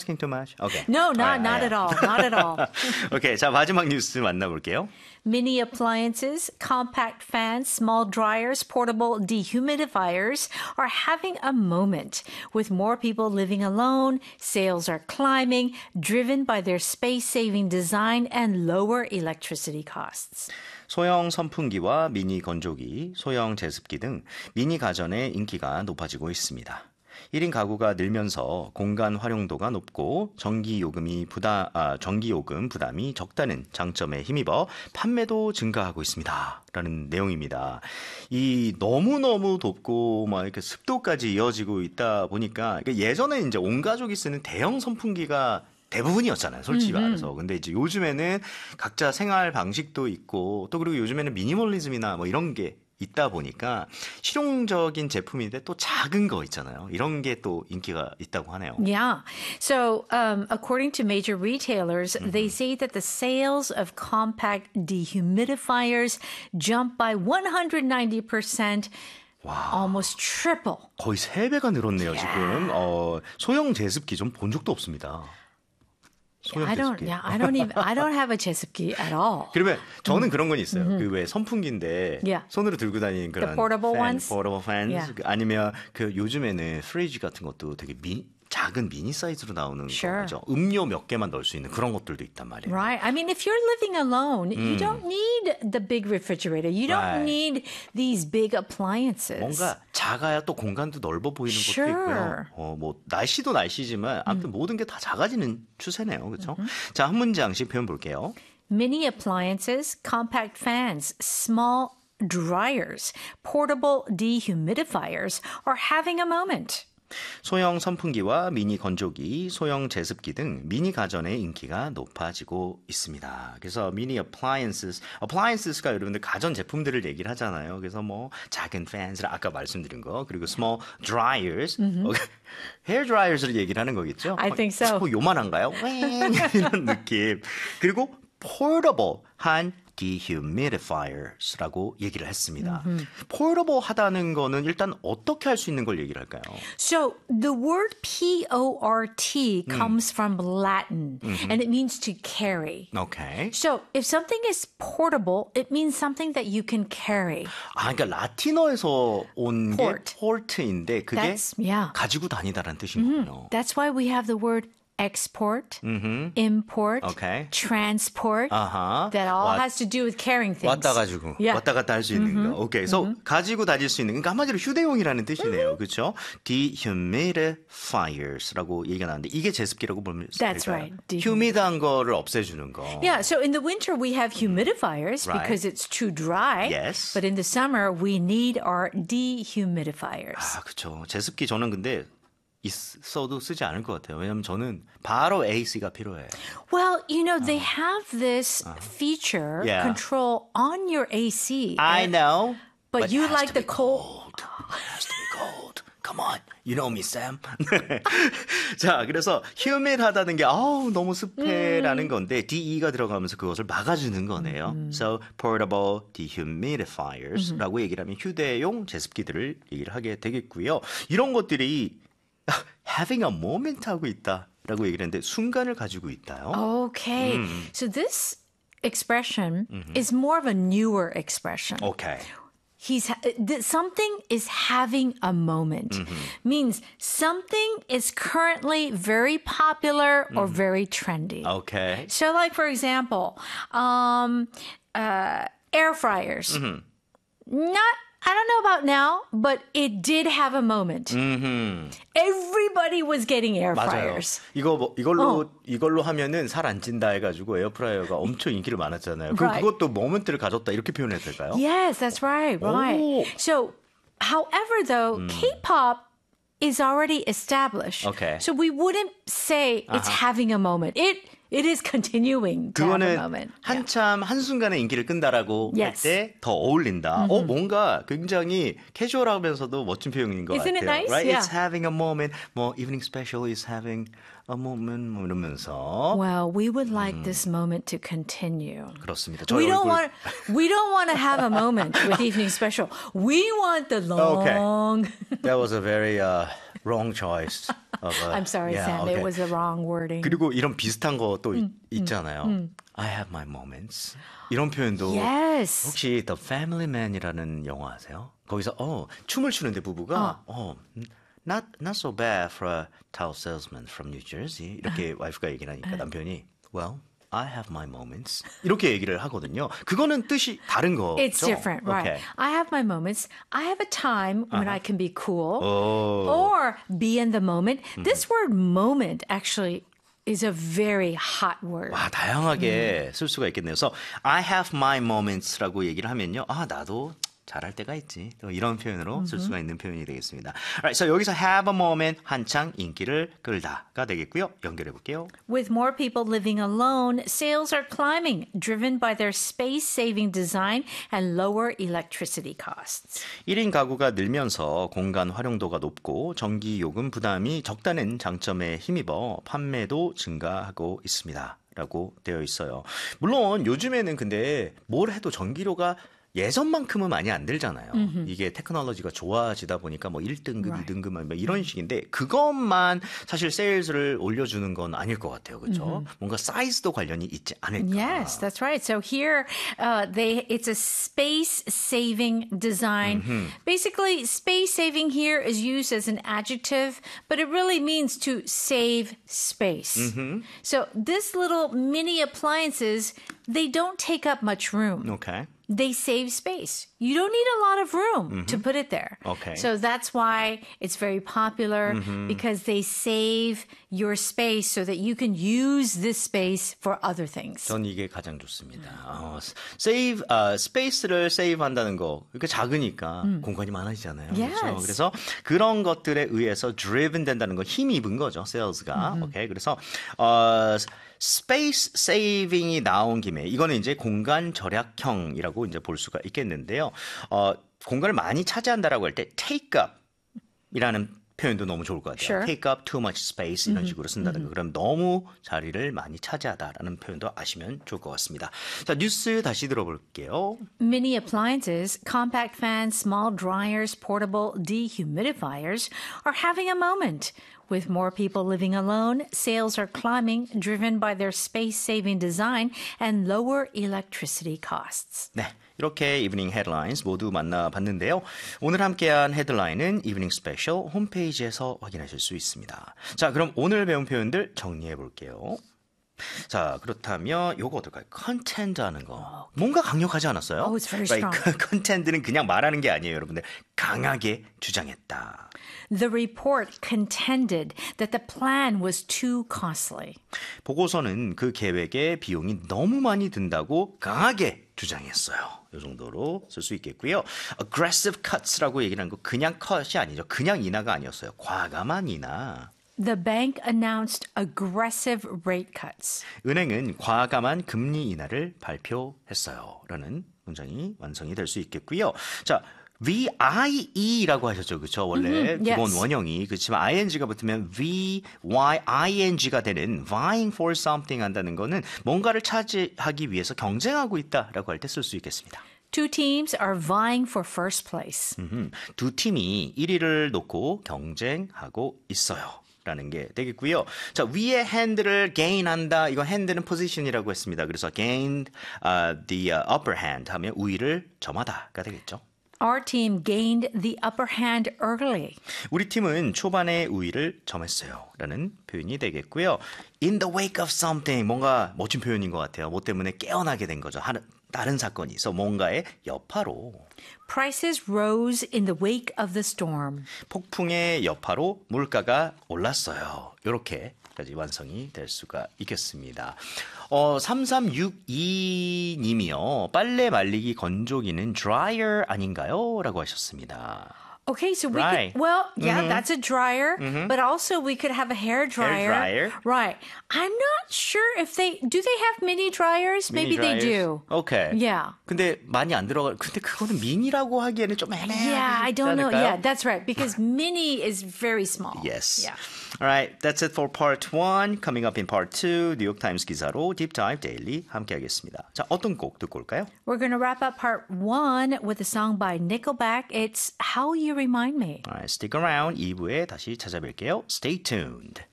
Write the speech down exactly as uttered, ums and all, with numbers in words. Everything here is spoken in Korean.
asking too much? Okay. No, not, not at all. Not at all. 오케이, 자 마지막 뉴스 만나볼게요. Mini appliances, compact fans, small dryers, portable dehumidifiers are having a moment. With more people living alone, sales are climbing, driven by their space-saving design and lower electricity costs. 소형 선풍기와 미니 건조기, 소형 제습기 등 미니 가전의 인기가 높아지고 있습니다. 일 인 가구가 늘면서 공간 활용도가 높고 전기 요금이 부담 아, 전기 요금 부담이 적다는 장점에 힘입어 판매도 증가하고 있습니다. 라는 내용입니다. 이 너무너무 덥고 막 이렇게 습도까지 이어지고 있다 보니까 예전에 이제 온 가족이 쓰는 대형 선풍기가 대부분이었잖아요, 솔직히 음흠. 말해서. 근데 이제 요즘에는 각자 생활 방식도 있고 또 그리고 요즘에는 미니멀리즘이나 뭐 이런 게 있다 보니까 실용적인 제품인데 또 작은 거 있잖아요. 이런 게 또 인기가 있다고 하네요. Yeah. So, um, according to major retailers, mm-hmm. they say that the sales of compact dehumidifiers jumped by one hundred ninety percent. 와. Almost triple. 거의 세 배가 늘었네요, Yeah. 지금. 어, 소형 제습기 좀 본 적도 없습니다. I don't, yeah, I don't even, I don't have a 제습기 at all. 그러면 저는 그런 건 있어요. 그 왜 선풍기인데 Yeah. 손으로 들고 다니는 그런 The portable fan, ones? portable fans. Yeah. 아니면 그 요즘에는 프리지 같은 것도 되게 미, 작은 미니 사이즈로 나오는 Sure. 거죠. 음료 몇 개만 넣을 수 있는 그런 것들도 있단 말이에요. Right. I mean, if you're living alone, you don't need the big refrigerator. You don't Right. need these big appliances. 뭔가 작아야 또 공간도 넓어 보이는 Sure. 것도 있고요. 어, 뭐 날씨도 날씨지만 아무튼 모든 게 다 작아지는 추세네요. 그렇죠? 자, 한 문장씩 표현 볼게요. Mini appliances, compact fans, small dryers, portable dehumidifiers are having a moment. 소형 선풍기와 미니 건조기, 소형 제습기 등 미니 가전의 인기가 높아지고 있습니다. 그래서 미니 appliances, appliances가 여러분들 가전 제품들을 얘기를 하잖아요. 그래서 뭐 작은 fans, 아까 말씀드린 거, 그리고 small dryers, hair dryers를 얘기를 하는 거겠죠? I think so. 뭐 요만한가요? 이런 느낌. 그리고 portable, 한 dehumidifiers라고 얘기를 했습니다. portable 하다는 거는 일단 어떻게 할 수 있는 걸 얘기를 할까요? So the word P O R T comes from Latin, and it means to carry. 오케이. So if something is portable, it means something that you can carry. 아, 그러니까 라틴어에서 온 게 Port. port인데 그게 That's, yeah. 가지고 다니다라는 뜻이군요. That's why we have the word export, import, Okay. transport. 아하. That all 왔- has to do with carrying things. 왔다 가지고 Yeah. 왔다 갔다 할 수 있는 거. 오케이. 그래서 가지고 다닐 수 있는 그러니까 한마디로 휴대용이라는 뜻이네요. 그렇죠? dehumidifiers라고 얘기가 나왔는데 이게 제습기라고 보면 That's 될까요? right. Dehumid- 휴미드한 거를 없애주는 거. Yeah, so in the winter we have humidifiers Right. because it's too dry. Yes. But in the summer we need our dehumidifiers. 아, 그렇죠. 제습기 저는 근데 있어도 쓰지 않을 것 같아요. 왜냐면 저는 바로 에이씨가 필요해요. Well, you know, they have this feature Yeah. control on your A C. I know. But, it you has like to the be cold. It has to be cold. Come on. You know me, Sam. 자, 그래서 humid하다는 게 아우 너무 습해라는 건데 de가 들어가면서 그것을 막아주는 거네요. So portable dehumidifiers라고 얘기를 하면 휴대용 제습기들을 얘기를 하게 되겠고요. 이런 것들이 having a moment 하고 있다라고 얘기를 했는데 순간을 가지고 있다요. Okay. So this expression is more of a newer expression. 오케이. He's ha- th- something is having a moment. Means something is currently very popular or very trendy. 오케이. So, like for example, um, uh, air fryers. Not, I don't know about now, but it did have a moment. Everybody was getting air 맞아요. fryers. 이거 뭐 이걸로 어. 이걸로 하면은 살 안 찐다 해가지고 에어프라이어가 엄청 인기를 많았잖아요. 그럼 Right. 그것도 모멘트를 가졌다 이렇게 표현해도 될까요? Yes, that's right, right. 오. So, however, though, K-pop is already established. Okay. So we wouldn't say it's having a moment. It it is continuing to have a 그거는 moment. 한참 한순간에 인기를 끈다라고 Yes. 할 때 더 어울린다. 어 뭔가 굉장히 캐주얼하면서도 멋진 표현인 것 Isn't 같아요. it nice? Right? Yeah. It's having a moment. 뭐 evening special is having a moment 뭐 이러면서 Well, we would like this moment to continue. 그렇습니다. We 저희 don't 얼굴 want we don't want to have a moment with evening special. We want the long. That was a very uh, wrong choice. Of a, I'm sorry, yeah, Sam. okay. It was the wrong wording. 그리고 이런 비슷한 거 또 음, 있잖아요. 음. I have my moments. 이런 표현도 Yes. 혹시 The Family Man이라는 영화 아세요? 거기서 어 춤을 추는데 부부가 어, not not so bad for a towel salesman from New Jersey 이렇게 와이프가 얘기를 하니까 남편이 well I have my moments 이렇게 얘기를 하거든요. 그거는 뜻이 다른 거죠? It's different, right? Okay. I have my moments. I have a time when I can be cool 오. or be in the moment. This word moment actually is a very hot word. 와, 다양하게 쓸 수가 있겠네요. 그래서 I have my moments라고 얘기를 하면요. 아, 나도 잘할 때가 있지. 또 이런 표현으로 쓸 수가 있는 표현이 되겠습니다. Alright, so 여기서 have a moment 한창 인기를 끌다가 되겠고요. 연결해 볼게요. With more people living alone, sales are climbing, driven by their space-saving design and lower electricity costs. 일 인 가구가 늘면서 공간 활용도가 높고 전기 요금 부담이 적다는 장점에 힘입어 판매도 증가하고 있습니다. 라고 되어 있어요. 물론 요즘에는 근데 뭘 해도 전기료가 예전만큼은 많이 안 들잖아요. Mm-hmm. 이게 테크놀로지가 좋아지다 보니까 뭐 일 등급, right. 이 등급 뭐 이런 식인데 그것만 사실 세일즈를 올려주는 건 아닐 것 같아요. 그렇죠? Mm-hmm. 뭔가 사이즈도 관련이 있지 않을까. Yes, that's right. So here uh, they it's a space-saving design. Mm-hmm. Basically, space-saving here is used as an adjective, but it really means to save space. Mm-hmm. So this little mini appliances, they don't take up much room. Okay. They save space. You don't need a lot of room mm-hmm. to put it there. Okay. So that's why it's very popular mm-hmm. because they save your space so that you can use this space for other things. 전 이게 가장 좋습니다. 어, save, 아, 스페이스를 save 한다는 거. 그러니까 작으니까 음. 공간이 많아지잖아요. Yes. 그렇죠? 그래서 그런 것들에 의해서 driven 된다는 건 힘이 입은 거죠. sales가. Mm-hmm. 오케이. 그래서 어, 스페이스 세이빙이 나온 김에 이거는 이제 공간 절약형이라고 이제 볼 수가 있겠는데요. 어, 공간을 많이 차지한다라고 할 때 take up이라는 표현도 너무 좋을 것 같아요. Sure. Take up too much space 이런 식으로 쓴다든가. Mm-hmm. 그럼 너무 자리를 많이 차지하다라는 표현도 아시면 좋을 것 같습니다. 자, 뉴스 다시 들어볼게요. Mini appliances, compact fans, small dryers, portable dehumidifiers are having a moment. With more people living alone, sales are climbing, driven by their space-saving design and lower electricity costs. 네, 이렇게 이브닝 헤드라인스 모두 만나봤는데요. 오늘 함께한 헤드라인은 이브닝 스페셜 홈페이지에서 확인하실 수 있습니다. 자, 그럼 오늘 배운 표현들 정리해 볼게요. 자, 그렇다면 요거 어떨까요? 컨텐트 하는 거. 뭔가 강력하지 않았어요? Oh, it's very strong. 컨텐트는 그냥 말하는 게 아니에요, 여러분들. 강하게 주장했다. The report contended that the plan was too costly. 보고서는 그 계획에 비용이 너무 많이 든다고 강하게 주장했어요. 이 정도로 쓸 수 있겠고요. aggressive cuts라고 얘기하는 거 그냥 컷이 아니죠. 그냥 인하가 아니었어요. 과감한 인하. The bank announced aggressive rate cuts. 은행은 과감한 금리 인하를 발표했어요. 라는 문장이 완성이 될 수 있겠고요. 자, 브이아이이라고 하셨죠. 그렇죠? 원래 Mm-hmm, 기본 yes. 원형이 그렇지만 아이엔지가 붙으면 브이와이아이엔지가 되는 vying for something 한다는 거는 뭔가를 차지하기 위해서 경쟁하고 있다라고 할 때 쓸 수 있겠습니다. Two teams are vying for first place. 음흠, 두 팀이 일 위를 놓고 경쟁하고 있어요. 라는 게 되겠고요. 자, 위에 hand를 gain한다. 이거 hand는 position이라고 했습니다. 그래서 gained uh, the uh, upper hand 하면 우위를 점하다가 되겠죠. Our team gained the upper hand early. 우리 팀은 초반에 우위를 점했어요. 라는 표현이 되겠고요. In the wake of something. 뭔가 멋진 표현인 것 같아요. 뭐 때문에 깨어나게 된 거죠. 하는, 다른 사건이 있어. 뭔가의 여파로. Prices rose in the wake of the storm. 폭풍의 여파로 물가가 올랐어요. 이렇게까지 완성이 될 수가 있겠습니다. 어, 삼삼육이 님이요. 빨래 말리기 건조기는 dryer 아닌가요? 라고 하셨습니다. Okay, so we Right. could, well, yeah, Mm-hmm. that's a dryer, mm-hmm. but also we could have a hair dryer. Hair dryer. Right. I'm not sure if they, do they have mini dryers? Mini Maybe they dryers? do. Okay. Yeah. 근데 많이 안 들어가. 근데 그거는 미니라고 하기에는 좀 애매하지 Yeah, I don't know. 않을까요? Yeah, that's right. Because mini is very small. Yes. Yeah. Alright, that's it for part one. Coming up in part two, 뉴욕 타임스 기사로 Deep Dive Daily 함께하겠습니다. 자, 어떤 곡 듣고 올까요? We're going to wrap up part one with a song by Nickelback. It's How You Remind Me. Alright, stick around. 이 부에 다시 찾아뵐게요. Stay tuned.